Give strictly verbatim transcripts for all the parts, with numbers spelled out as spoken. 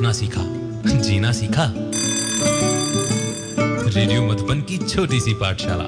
लिखना सीखा, जीना सीखा। रेडियो मधुबन की छोटी सी पाठशाला।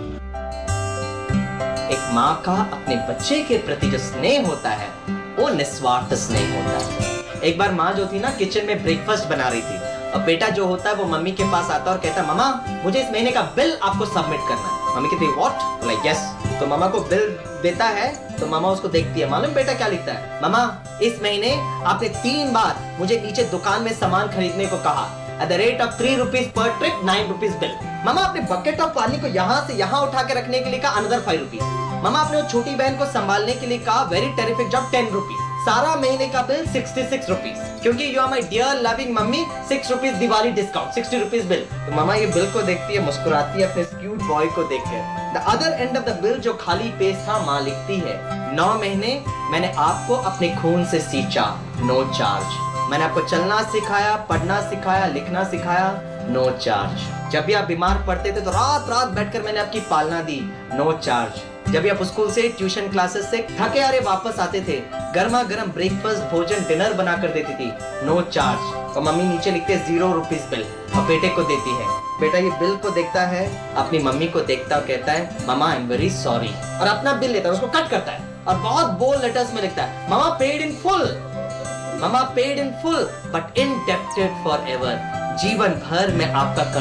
एक माँ का अपने बच्चे के प्रति जो स्नेह होता है वो निस्वार्थ स्नेह होता है। एक बार माँ जो थी ना किचन में ब्रेकफास्ट बना रही थी और बेटा जो होता है वो मम्मी के पास आता है और कहता है मम्मा मुझे इस महीने का बिल आपको सबमिट करना है। मम्मी कहती है व्हाट? Like yes. तो मम्मा को बिल देता है तो मम्मा उसको देखती है, मालूम बेटा क्या लिखता है? मम्मा इस महीने आपने तीन बार मुझे नीचे दुकान में सामान खरीदने को कहा at the rate of three rupees per trip, nine rupees bill. मामा आपने बकेट ऑफ पानी को यहाँ से यहाँ उठा के रखने के लिए कहा another five rupees. मामा आपने वो छोटी बहन को संभालने के लिए कहा very terrific job ten rupees. सारा महीने का बिल sixty-six rupees. क्योंकि you are my dear loving mummy six rupees Diwali discount sixty rupees bill. तो मामा ये बिल को देखती है, मुस्कुराती है अपने क्यूट बॉय को देखकर। The other end of the bill जो खाली पेज था माँ लिखती है नौ महीने मैंने आपको अपने खून से सींचा, no charge. मैंने आपको चलना सिखाया, पढ़ना सिखाया, लिखना सिखाया, नो चार्ज। जब भी आप बीमार पड़ते थे तो रात रात बैठकर मैंने आपकी पालना दी, नो चार्ज। जब भी आप स्कूल से ट्यूशन क्लासेस से थके हारे वापस आते थे, गर्मा गर्म ब्रेकफास्ट भोजन डिनर बना कर देती थी, नो चार्ज। और मम्मी नीचे लिखते जीरो रुपीज बिल और बेटे को देती है। बेटा ये बिल को देखता है, अपनी मम्मी को देखता और कहता है मामा आई एम वेरी सॉरी, और अपना बिल लेता है, उसको कट करता है और बहुत बोल्ड लेटर्स में लिखता है मामा paid in full, Mama paid in full but indebted forever. जीवन भर मैं आपका